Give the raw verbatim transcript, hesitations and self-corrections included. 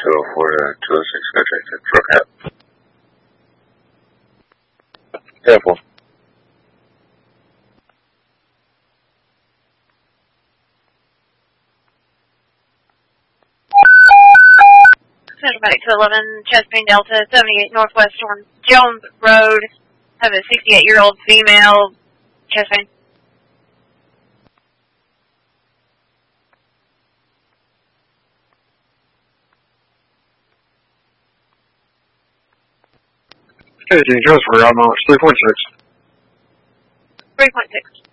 two oh four to two oh six, contracted. Rocket. Careful. Back to eleven, Chesapeake Delta, seventy-eight Northwest on Jones Road. Have a sixty-eight-year-old female, Chesapeake. Okay, Dean Jones, we're on launch three point six. three point six.